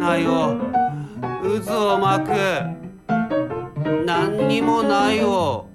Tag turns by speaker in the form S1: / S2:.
S1: ないよ。渦を巻く。何にもないよ。